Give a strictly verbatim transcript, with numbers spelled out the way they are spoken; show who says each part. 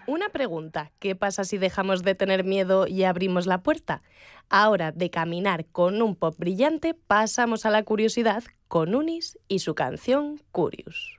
Speaker 1: Una pregunta, ¿qué pasa si dejamos de tener miedo y abrimos la puerta? Ahora, de caminar con un pop brillante, pasamos a la curiosidad con Unis y su canción Curious.